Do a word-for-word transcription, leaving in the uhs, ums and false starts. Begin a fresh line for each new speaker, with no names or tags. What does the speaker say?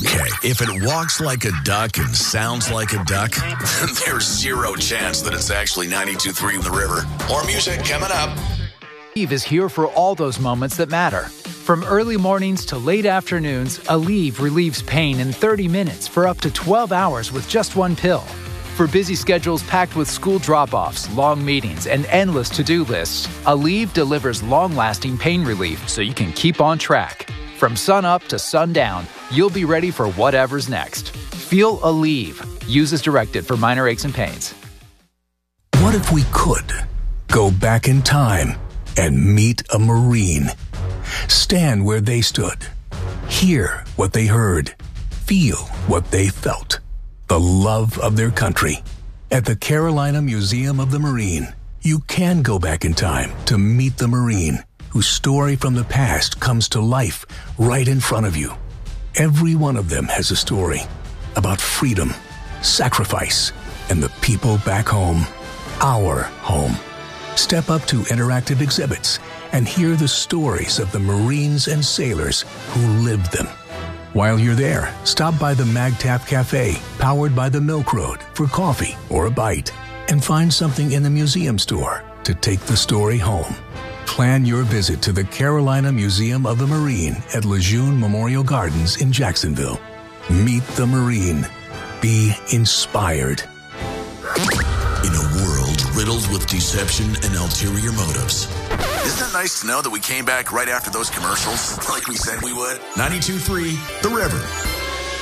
Okay, if it walks like a duck and sounds like a duck, there's zero chance that it's actually ninety-two point three The River. More music coming up.
Aleve is here for all those moments that matter. From early mornings to late afternoons, Aleve relieves pain in thirty minutes for up to twelve hours with just one pill. For busy schedules packed with school drop-offs, long meetings, and endless to-do lists, Aleve delivers long-lasting pain relief so you can keep on track. From sun up to sundown, you'll be ready for whatever's next. Feel Aleve. Use as directed for minor aches and pains.
What if we could go back in time and meet a Marine? Stand where they stood. Hear what they heard. Feel what they felt. The love of their country. At the Carolina Museum of the Marine, you can go back in time to meet the Marine, whose story from the past comes to life right in front of you. Every one of them has a story about freedom, sacrifice, and the people back home. Our home. Step up to interactive exhibits and hear the stories of the Marines and sailors who lived them. While you're there, stop by the Magtap Cafe, powered by the Milk Road, for coffee or a bite, and find something in the museum store to take the story home. Plan your visit to the Carolina Museum of the Marine at Lejeune Memorial Gardens in Jacksonville. Meet the Marine. Be inspired.
In a world riddled with deception and ulterior motives, isn't it nice to know that we came back right after those commercials like we said we would? ninety-two point three The River.